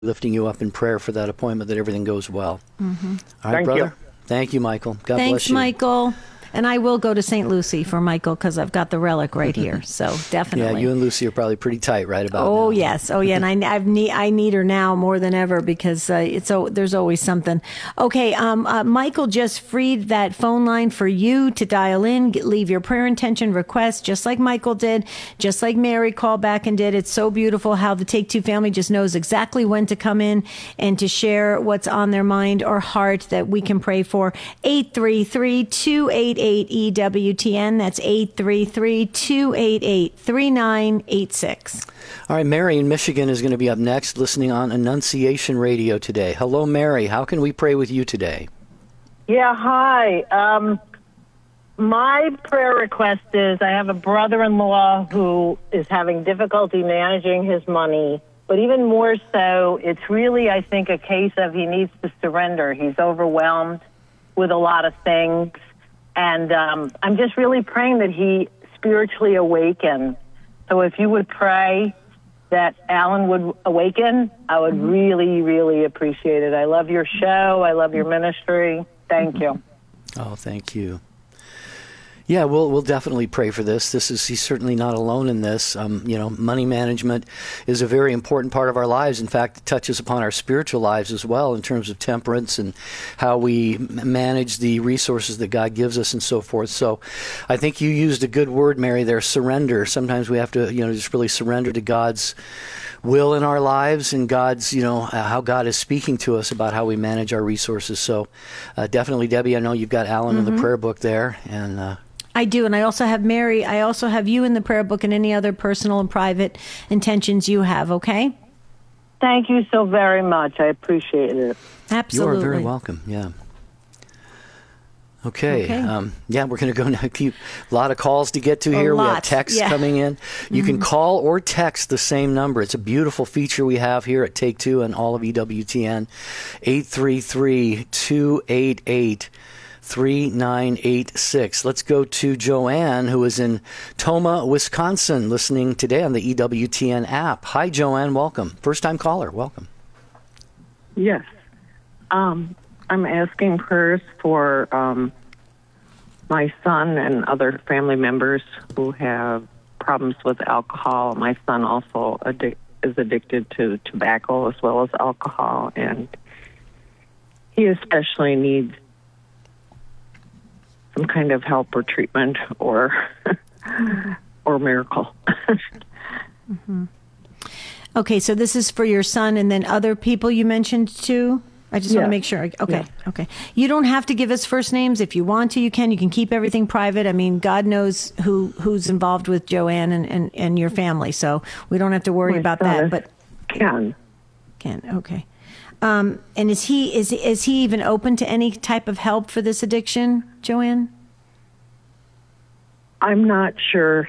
lifting you up in prayer for that appointment, that everything goes well. Mm-hmm. All right, Thank brother. you. Thank you, Michael. God bless Thanks, you. Michael. And I will go to St. Lucie for Michael because I've got the relic right here. So definitely. Yeah, you and Lucy are probably pretty tight right about now. Oh yes, oh yeah, and I need her now more than ever because there's always something. Okay, Michael just freed that phone line for you to dial in, leave your prayer intention request, just like Michael did, just like Mary called back and did. It's so beautiful how the Take Two family just knows exactly when to come in and to share what's on their mind or heart that we can pray for. 833-288-EWTN. That's 833-288-3986. All right, Mary in Michigan is going to be up next, listening on Annunciation Radio today. Hello, Mary. How can we pray with you today? Yeah, hi. My prayer request is I have a brother-in-law who is having difficulty managing his money, but even more so, it's really, I think, a case of he needs to surrender. He's overwhelmed with a lot of things, and I'm just really praying that he spiritually awaken. So if you would pray that Alan would awaken, I would really, really appreciate it. I love your show. I love your ministry. Thank you. Oh, thank you. Yeah, we'll definitely pray for this. He's certainly not alone in this. Money management is a very important part of our lives. In fact, it touches upon our spiritual lives as well in terms of temperance and how we manage the resources that God gives us and so forth. So I think you used a good word, Mary, there, surrender. Sometimes we have to, just really surrender to God's will in our lives and God's, how God is speaking to us about how we manage our resources. So definitely, Debbie, I know you've got Alan in the prayer book there, and I do, and I also have Mary. I also have you in the prayer book and any other personal and private intentions you have, okay? Thank you so very much. I appreciate it. Absolutely. You are very welcome, yeah. Okay. We're going to go now. Keep a lot of calls to get to here. We have texts coming in. You can call or text the same number. It's a beautiful feature we have here at Take Two and all of EWTN. 833-288-3986. Let's go to Joanne, who is in Tomah, Wisconsin, listening today on the EWTN app. Hi, Joanne. Welcome. First-time caller. Welcome. Yes. I'm asking prayers for my son and other family members who have problems with alcohol. My son also is addicted to tobacco as well as alcohol, and he especially needs some kind of help or treatment or miracle. Mm-hmm. Okay, so this is for your son and then other people you mentioned too? I just want to make sure. Okay. You don't have to give us first names. If you want to, you can. You can keep everything private. I mean, God knows who's involved with Joanne and your family, so we don't have to worry about that. But Ken, okay. And is he even open to any type of help for this addiction, Joanne? I'm not sure.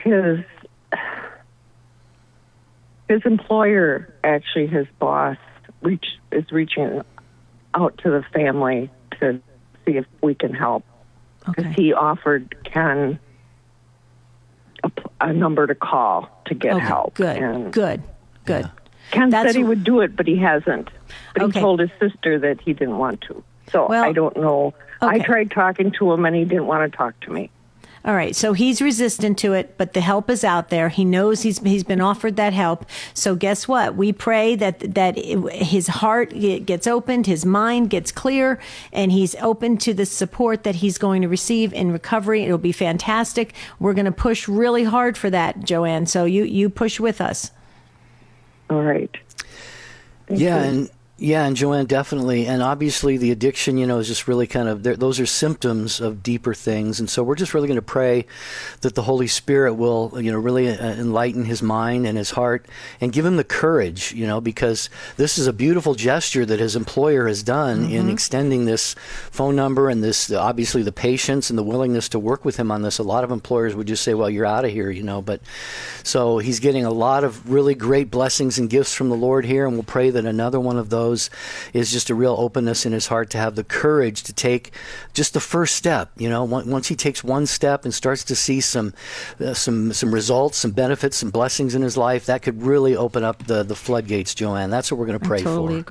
His employer, actually, his boss, is reaching out to the family to see if we can help. Because he offered Ken a number to call to get help. Good. Ken said he would do it, but he hasn't. But he told his sister that he didn't want to. So I don't know. I tried talking to him, and he didn't want to talk to me. All right, so he's resistant to it, but the help is out there. He knows he's been offered that help. So guess what? We pray that his heart gets opened, his mind gets clear, and he's open to the support that he's going to receive in recovery. It'll be fantastic. We're going to push really hard for that, Joanne. So you push with us. All right. Thank you. And Joanne, definitely. And obviously the addiction, is just really kind of, those are symptoms of deeper things. And so we're just really going to pray that the Holy Spirit will, really enlighten his mind and his heart and give him the courage, because this is a beautiful gesture that his employer has done in extending this phone number and this, obviously the patience and the willingness to work with him on this. A lot of employers would just say, well, you're out of here, but so he's getting a lot of really great blessings and gifts from the Lord here. And we'll pray that another one of those knows is just a real openness in his heart to have the courage to take just the first step. Once he takes one step and starts to see some results, some benefits, some blessings in his life, that could really open up the floodgates, Joanne. That's what we're going to pray totally for.